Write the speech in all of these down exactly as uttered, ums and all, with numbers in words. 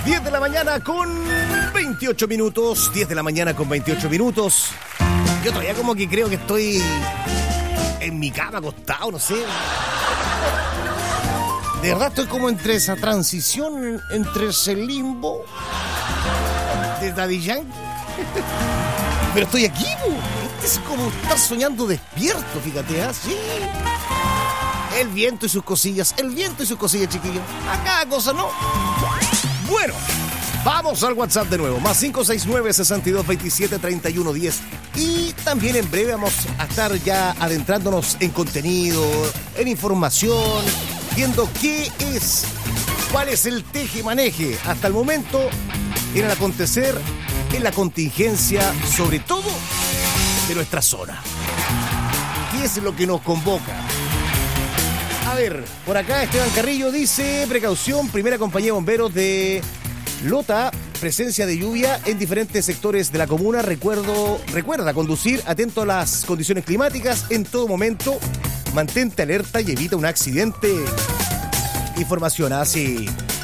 diez de la mañana con veintiocho minutos. diez de la mañana con veintiocho minutos. Yo todavía como que creo que estoy en mi cama acostado, no sé. De verdad estoy como entre esa transición, entre ese limbo de Daddy Yankee. Pero estoy aquí, po. Es como estar soñando despierto, fíjate, ¿ah? Sí. El viento y sus cosillas, el viento y sus cosillas, chiquillos. A cada cosa, ¿no? Bueno, vamos al WhatsApp de nuevo. Más cinco seis nueve, seis dos dos siete, tres uno uno cero. Y también en breve vamos a estar ya adentrándonos en contenido, en información, viendo qué es, cuál es el teje-maneje hasta el momento en el acontecer, en la contingencia, sobre todo de nuestra zona. ¿Qué es lo que nos convoca? A ver, por acá Esteban Carrillo dice: precaución, primera compañía de bomberos de Lota, presencia de lluvia en diferentes sectores de la comuna. Recuerdo, recuerda conducir atento a las condiciones climáticas en todo momento. Mantente alerta y evita un accidente. Información así.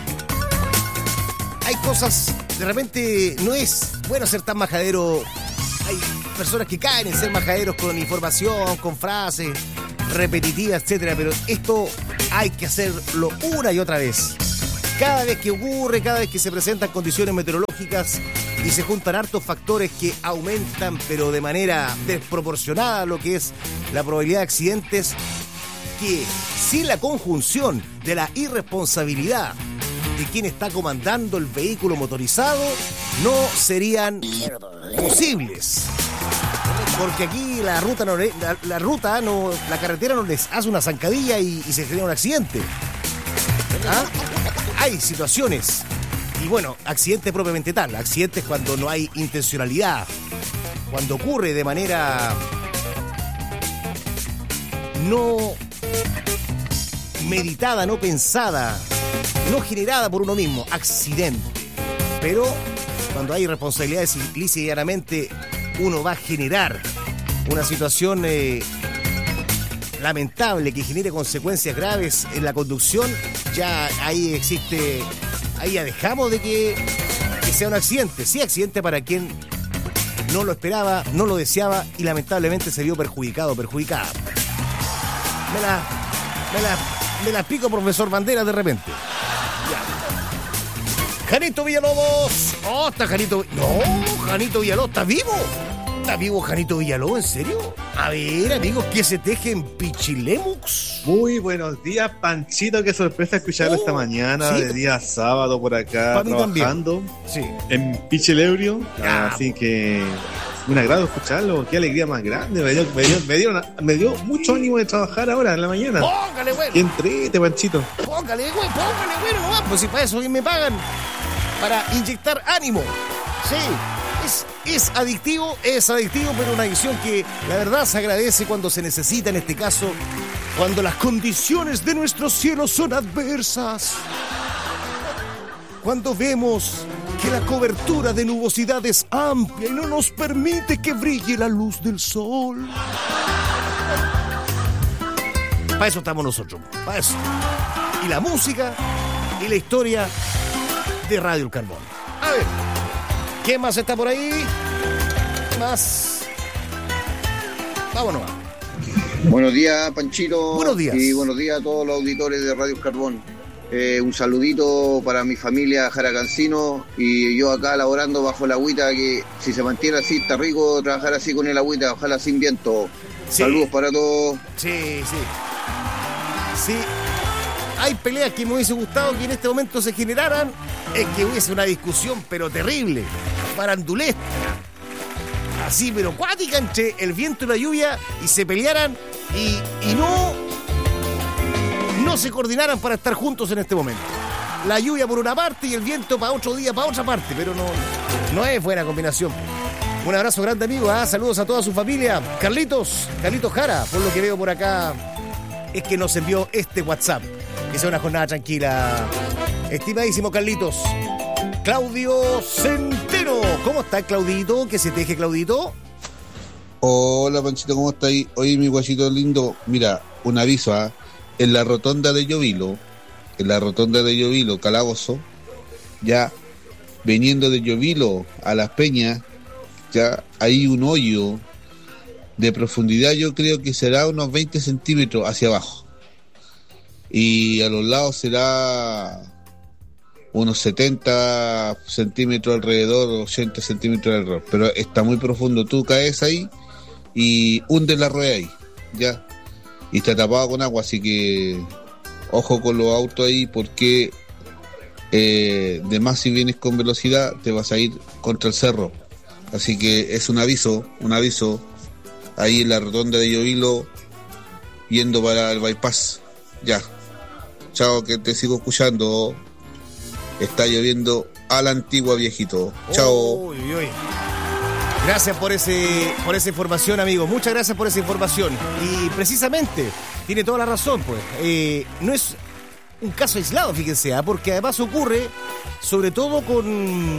Hay cosas, de repente no es bueno ser tan majadero. Hay personas que caen en ser majaderos con información, con frases repetitivas, etcétera, pero esto hay que hacerlo una y otra vez. Cada vez que ocurre, cada vez que se presentan condiciones meteorológicas y se juntan hartos factores que aumentan, pero de manera desproporcionada, lo que es la probabilidad de accidentes, que sin la conjunción de la irresponsabilidad de quien está comandando el vehículo motorizado, no serían posibles. Porque aquí la ruta, no, la, la ruta, no, la carretera no les hace una zancadilla y, y se genera un accidente. ¿Ah? Hay situaciones, y bueno, accidentes propiamente tal, accidentes cuando no hay intencionalidad, cuando ocurre de manera no meditada, no pensada, no generada por uno mismo, accidente. Pero cuando hay responsabilidades lisa y llanamente, uno va a generar una situación eh, lamentable que genere consecuencias graves en la conducción. Ya ahí existe, ahí ya dejamos de que, que sea un accidente. Sí, accidente para quien no lo esperaba, no lo deseaba y lamentablemente se vio perjudicado, perjudicada. Me la, me la, me la pico, profesor Bandera, de repente. Ya. Janito Villalobos. Oh, está Janito. No, Janito Villalobos, ¿está vivo? ¿Está vivo Janito Villalobos? ¿En serio? A ver, amigos, ¿qué se teje en Pichilemux? Muy buenos días, Panchito. Qué sorpresa escucharlo oh, esta mañana, ¿sí? De día sábado por acá, trabajando sí. en Pichilebrio. Ah, Así que un agrado escucharlo. Qué alegría más grande. Me dio, me dio, me dio, una, me dio mucho ánimo de trabajar ahora en la mañana. Póngale, güey. Qué entrete, Panchito. Póngale, güey, póngale, güey. No, pues si para eso me pagan. Para inyectar ánimo. Sí. Es, es adictivo, es adictivo, pero una adicción que la verdad se agradece cuando se necesita, en este caso, cuando las condiciones de nuestro cielo son adversas. Cuando vemos que la cobertura de nubosidad es amplia y no nos permite que brille la luz del sol. Para eso estamos nosotros, para eso. Y la música y la historia de Radio El Carbón. A ver. ¿Quién más está por ahí? Más. Vámonos. Buenos días, Panchito. Buenos días. Y buenos días a todos los auditores de Radio Carbón. Eh, un saludito para mi familia Jaracancino y yo acá laborando bajo la agüita, que si se mantiene así está rico trabajar así con el agüita, ojalá sin viento. Sí. Saludos para todos. Sí, sí. Sí. Hay peleas que me hubiese gustado que en este momento se generaran, es que hubiese una discusión, pero terrible, farandulesca, así, pero cuática, entre el viento y la lluvia, y se pelearan y, y no, no se coordinaran para estar juntos en este momento. La lluvia por una parte y el viento para otro día, para otra parte, pero no, no es buena combinación. Un abrazo grande, amigo, ¿eh? Saludos a toda su familia. Carlitos, Carlitos Jara, por lo que veo por acá, es que nos envió este WhatsApp. Que sea una jornada tranquila. Estimadísimo Carlitos. Claudio Centeno. ¿Cómo está, Claudito? ¿Qué se teje, Claudito? Hola, Panchito, ¿cómo está ahí? Oye, mi guachito lindo. Mira, un aviso, ¿ah? ¿eh? En la rotonda de Llovilo, en la rotonda de Llovilo, Calabozo, ya viniendo de Llovilo a Las Peñas, ya hay un hoyo de profundidad, yo creo que será unos veinte centímetros hacia abajo. Y a los lados será unos setenta centímetros alrededor, ochenta centímetros alrededor. Pero está muy profundo. Tú caes ahí y hundes la rueda ahí, ya. Y está tapado con agua, así que ojo con los autos ahí, porque eh, de más si vienes con velocidad te vas a ir contra el cerro. Así que es un aviso, un aviso ahí en la rotonda de Llovilo, yendo para el bypass. Ya. Chao, que te sigo escuchando. Está lloviendo a la antigua, viejito. Chao. Uy, uy. Gracias por ese por esa información, amigo. Muchas gracias por esa información. Y precisamente, tiene toda la razón, pues. Eh, no es un caso aislado, fíjense, ¿eh? Porque además ocurre, sobre todo con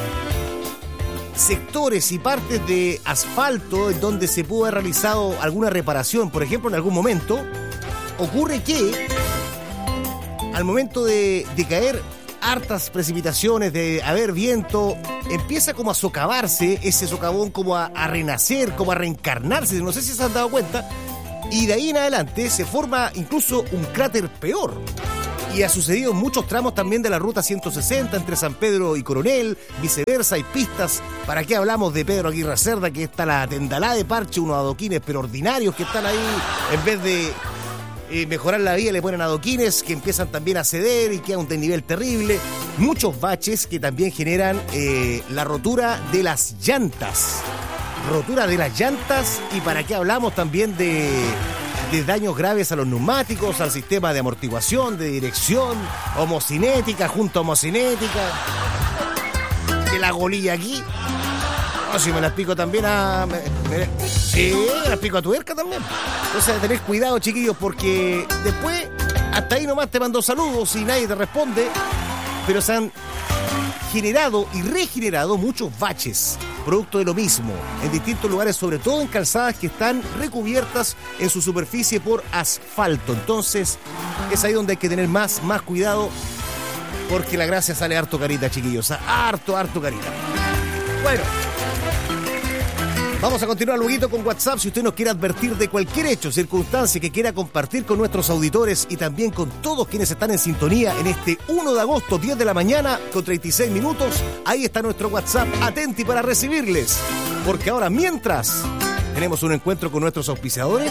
sectores y partes de asfalto en donde se pudo haber realizado alguna reparación, por ejemplo, en algún momento. Ocurre que al momento de, de caer hartas precipitaciones, de haber viento, empieza como a socavarse ese socavón, como a, a renacer, como a reencarnarse, no sé si se han dado cuenta, y de ahí en adelante se forma incluso un cráter peor. Y ha sucedido en muchos tramos también de la ruta ciento sesenta entre San Pedro y Coronel, viceversa, hay pistas. ¿Para qué hablamos de Pedro Aguirre Cerda, que está la tendalá de parche, unos adoquines pero ordinarios que están ahí, en vez de eh, mejorar la vía le ponen adoquines que empiezan también a ceder y queda un desnivel terrible. Muchos baches que también generan eh, la rotura de las llantas. Rotura de las llantas, y para qué hablamos también de... de daños graves a los neumáticos, al sistema de amortiguación, de dirección, homocinética, junto a homocinética, de la golilla aquí. No, si me las pico también a... Me, me, sí, me las pico a tuerca también. Entonces, tenés cuidado, chiquillos, porque después, hasta ahí nomás te mando saludos y nadie te responde, pero se han generado y regenerado muchos baches, producto de lo mismo, en distintos lugares, sobre todo en calzadas que están recubiertas en su superficie por asfalto. Entonces, es ahí donde hay que tener más, más cuidado, porque la gracia sale harto carita, chiquillos, harto, harto carita. Bueno, vamos a continuar luego con WhatsApp. Si usted nos quiere advertir de cualquier hecho, circunstancia que quiera compartir con nuestros auditores y también con todos quienes están en sintonía en este uno de agosto, diez de la mañana con treinta y seis minutos, ahí está nuestro WhatsApp, atenti para recibirles. Porque ahora, mientras, tenemos un encuentro con nuestros auspiciadores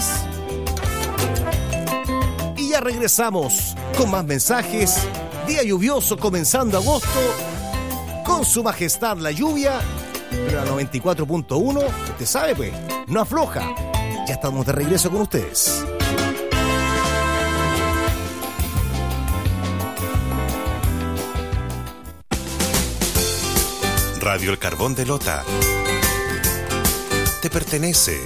y ya regresamos con más mensajes. Día lluvioso comenzando agosto, con su majestad la lluvia. Pero la noventa y cuatro punto uno, usted sabe, pues, no afloja. Ya estamos de regreso con ustedes. Radio El Carbón de Lota te pertenece.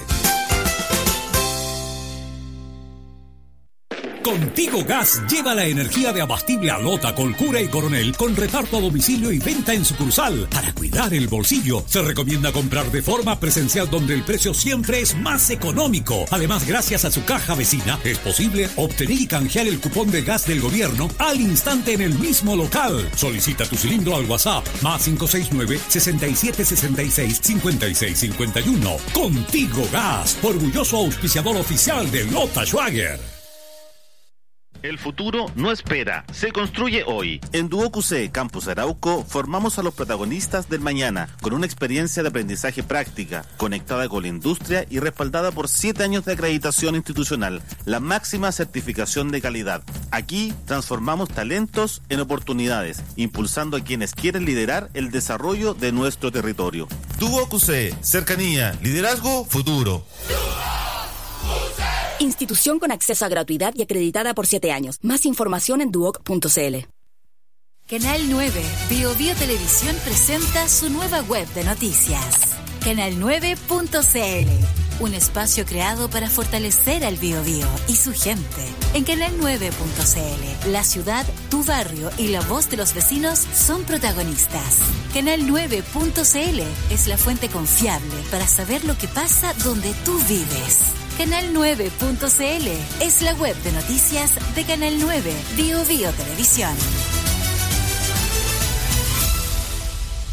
Contigo Gas lleva la energía de abastible a Lota, Colcura y Coronel con reparto a domicilio y venta en sucursal. Para cuidar el bolsillo, se recomienda comprar de forma presencial, donde el precio siempre es más económico. Además, gracias a su caja vecina, es posible obtener y canjear el cupón de gas del gobierno al instante en el mismo local. Solicita tu cilindro al WhatsApp más cinco seis nueve, seis siete seis seis, cinco seis cinco uno. Contigo Gas, orgulloso auspiciador oficial de Lota Schwager. El futuro no espera, se construye hoy. En Duoc C Campus Arauco formamos a los protagonistas del mañana con una experiencia de aprendizaje práctica, conectada con la industria y respaldada por siete años de acreditación institucional, la máxima certificación de calidad. Aquí transformamos talentos en oportunidades, impulsando a quienes quieren liderar el desarrollo de nuestro territorio. Duoc C, cercanía, liderazgo, futuro. Institución con acceso a gratuidad y acreditada por siete años. Más información en duoc punto c l. Canal nueve, Bio Bio Televisión presenta su nueva web de noticias. Canal nueve punto c l. Un espacio creado para fortalecer al Bio Bio y su gente. En Canal nueve punto c l, la ciudad, tu barrio y la voz de los vecinos son protagonistas. Canal nueve punto c l es la fuente confiable para saber lo que pasa donde tú vives. Canal nueve punto c l es la web de noticias de Canal nueve, Bio Bio Televisión.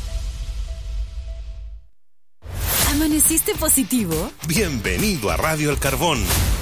¿Amaneciste positivo? Bienvenido a Radio El Carbón.